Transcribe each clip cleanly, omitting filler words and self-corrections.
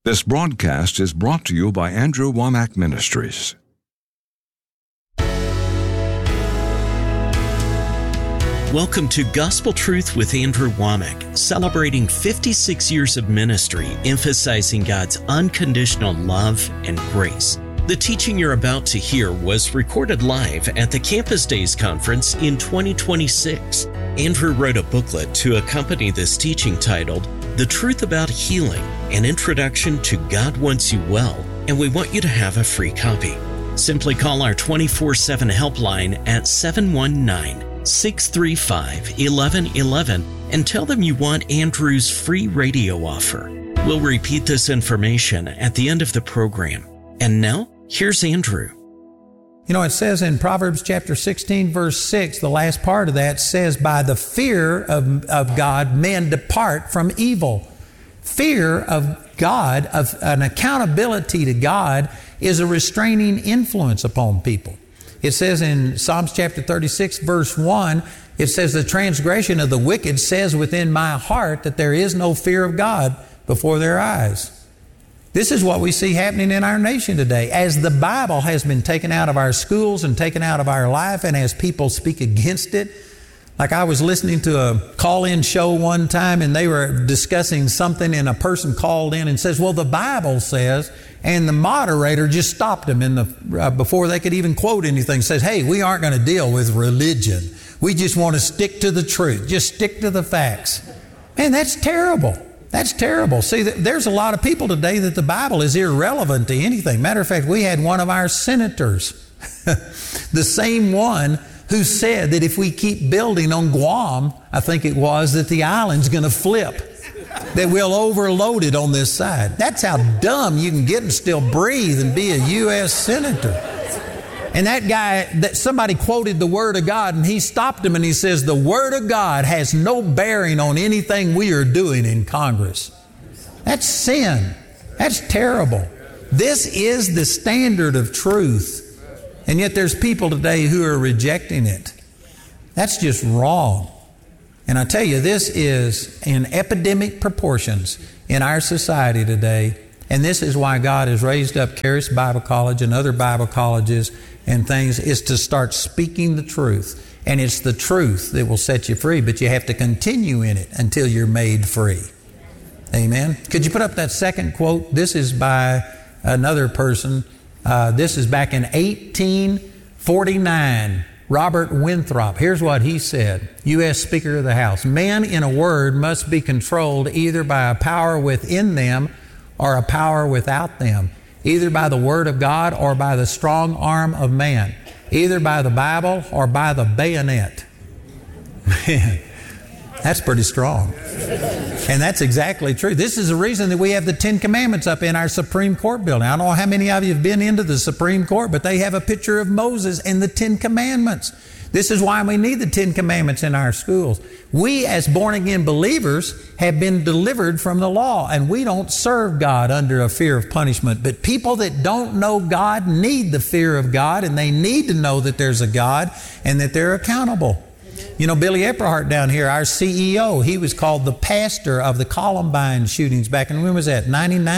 This broadcast is brought to you by Andrew Wommack Ministries. Welcome to Gospel Truth with Andrew Wommack, celebrating 56 years of ministry, emphasizing God's unconditional love and grace. The teaching you're about to hear was recorded live at the Campus Days Conference in 2026. Andrew wrote a booklet to accompany this teaching titled, The Truth About Healing, an Introduction to God Wants You Well, and we want you to have a free copy. Simply call our 24/7 helpline at 719-635-1111 and tell them you want Andrew's free radio offer. We'll repeat this information at the end of the program. And now, here's Andrew. You know, it says in Proverbs chapter 16, verse 6, the last part of that says, by the fear of God, men depart from evil. Fear of God, of an accountability to God, is a restraining influence upon people. It says in Psalms chapter 36, verse 1, it says, the transgression of the wicked says within my heart that there is no fear of God before their eyes. This is what we see happening in our nation today. As the Bible has been taken out of our schools and taken out of our life, and as people speak against it, like I was listening to a call-in show one time, and they were discussing something, and a person called in and says, well, the Bible says, and the moderator just stopped them before they could even quote anything, says, hey, we aren't going to deal with religion. We just want to stick to the truth. Just stick to the facts. Man, that's terrible. That's terrible. See, there's a lot of people today that the Bible is irrelevant to anything. Matter of fact, we had one of our senators, the same one who said that if we keep building on Guam, I think it was, that the island's going to flip, that we'll overload it on this side. That's how dumb you can get and still breathe and be a U.S. senator. And that guy, that somebody quoted the Word of God, and he stopped him and he says, the Word of God has no bearing on anything we are doing in Congress. That's sin. That's terrible. This is the standard of truth. And yet there's people today who are rejecting it. That's just wrong. And I tell you, this is in epidemic proportions in our society today. And this is why God has raised up Charis Bible College and other Bible colleges and things, is to start speaking the truth. And it's the truth that will set you free, but you have to continue in it until you're made free. Amen. Could you put up that second quote? This is by another person. This is back in 1849. Robert Winthrop. Here's what he said, U.S. Speaker of the House. Men, in a word, must be controlled either by a power within them or a power without them, either by the Word of God or by the strong arm of man, either by the Bible or by the bayonet. Man, that's pretty strong. And that's exactly true. This is the reason that we have the Ten Commandments up in our Supreme Court building. I don't know how many of you have been into the Supreme Court, but they have a picture of Moses and the Ten Commandments. This is why we need the Ten Commandments in our schools. We, as born-again believers, have been delivered from the law, and we don't serve God under a fear of punishment. But people that don't know God need the fear of God, and they need to know that there's a God and that they're accountable. You know, Billy Epperhart down here, our CEO, he was called the pastor of the Columbine shootings back in, when was that,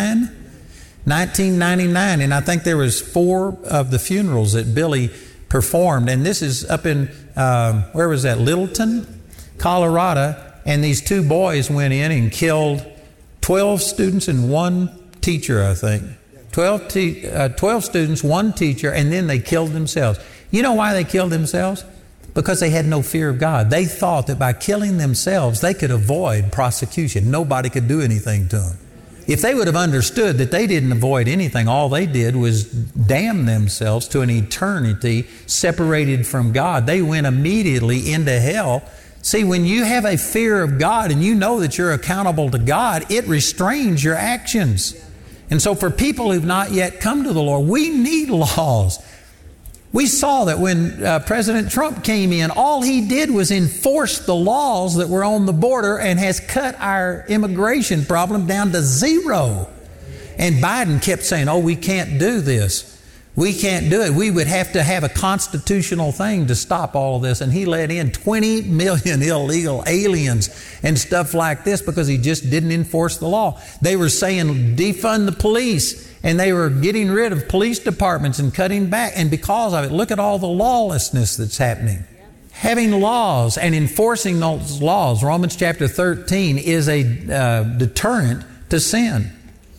1999, and I think there was 4 of the funerals that Billy performed, and this is up in, where was that, Littleton, Colorado, and these 2 boys went in and killed 12 students and 1 teacher, I think. 12 students, 1 teacher, and then they killed themselves. You know why they killed themselves? Because they had no fear of God. They thought that by killing themselves, they could avoid prosecution. Nobody could do anything to them. If they would have understood that they didn't avoid anything, all they did was damn themselves to an eternity separated from God. They went immediately into hell. See, when you have a fear of God and you know that you're accountable to God, it restrains your actions. And so for people who've not yet come to the Lord, we need laws. We saw that when President Trump came in, all he did was enforce the laws that were on the border and has cut our immigration problem down to 0. And Biden kept saying, oh, we can't do this. We can't do it. We would have to have a constitutional thing to stop all of this. And he let in 20 million illegal aliens and stuff like this because he just didn't enforce the law. They were saying defund the police, and they were getting rid of police departments and cutting back. And because of it, look at all the lawlessness that's happening. Having laws and enforcing those laws, Romans chapter 13, is a deterrent to sin.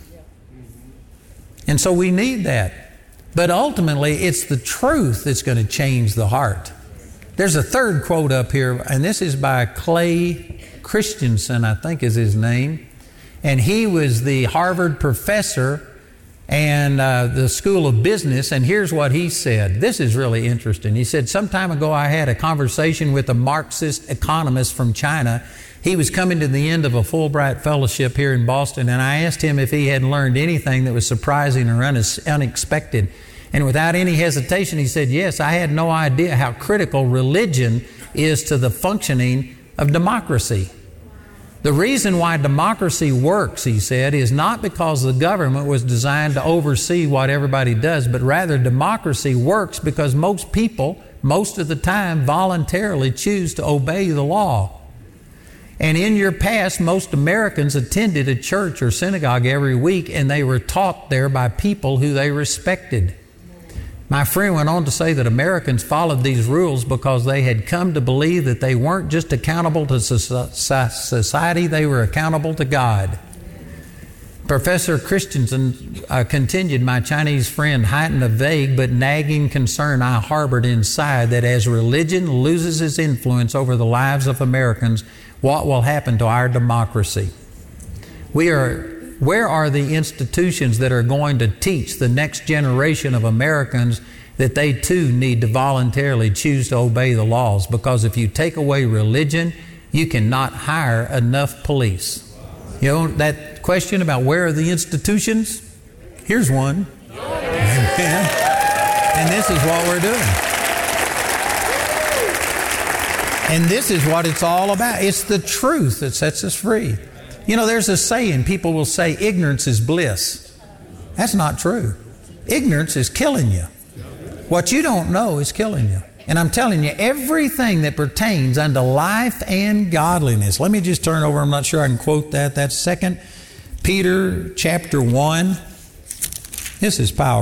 And so we need that. But ultimately, it's the truth that's going to change the heart. There's a third quote up here, and this is by Clay Christensen, I think is his name. And he was the Harvard professor and the School of Business. And here's what he said. This is really interesting. He said, some time ago I had a conversation with a Marxist economist from China. He was coming to the end of a Fulbright fellowship here in Boston, and I asked him if he had learned anything that was surprising or unexpected. And without any hesitation, he said, yes, I had no idea how critical religion is to the functioning of democracy. The reason why democracy works, he said, is not because the government was designed to oversee what everybody does, but rather democracy works because most people, most of the time, voluntarily choose to obey the law. And in your past, most Americans attended a church or synagogue every week, and they were taught there by people who they respected. My friend went on to say that Americans followed these rules because they had come to believe that they weren't just accountable to society, they were accountable to God. Professor Christensen continued, my Chinese friend heightened a vague but nagging concern I harbored inside that as religion loses its influence over the lives of Americans, what will happen to our democracy? Where are the institutions that are going to teach the next generation of Americans that they too need to voluntarily choose to obey the laws? Because if you take away religion, you cannot hire enough police. You know, that question about where are the institutions? Here's one. Amen. And this is what we're doing. And this is what it's all about. It's the truth that sets us free. You know, there's a saying, people will say ignorance is bliss. That's not true. Ignorance is killing you. What you don't know is killing you. And I'm telling you, everything that pertains unto life and godliness. Let me just turn over, I'm not sure I can quote that. That's 2 Peter chapter 1. This is powerful.